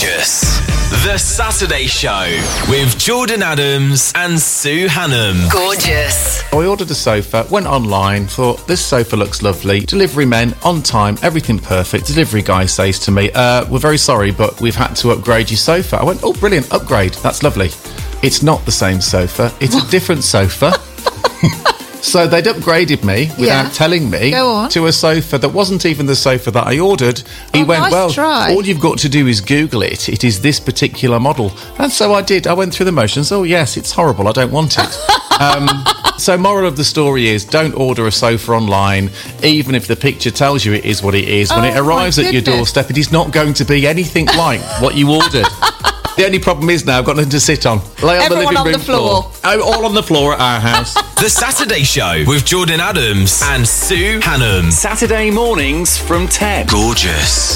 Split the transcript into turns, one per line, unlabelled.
Gorgeous. The Saturday Show with Jordan Adams and Sue Hannam.
Gorgeous.
I ordered a sofa, went online, thought, this sofa looks lovely. Delivery men, on time, everything perfect. Delivery guy says to me, we're very sorry, but we've had to upgrade your sofa. I went, oh, brilliant, upgrade. That's lovely. It's not the same sofa. It's a different sofa. So they'd upgraded me without telling me to a sofa that wasn't even the sofa that I ordered. He went,
nice try.
All you've got to do is Google it. It is this particular model. And so I did. I went through the motions. Oh, yes, it's horrible. I don't want it. So moral of the story is don't order a sofa online, even if the picture tells you it is what it is. When it arrives at your doorstep, it is not going to be anything like what you ordered. The only problem is now I've got nothing to sit on. Lay on
Everyone
the living
on
room
the floor.
All on the floor at our house.
The Saturday Show with Jordan Adams and Sue Hannam. Saturday mornings from 10. Gorgeous.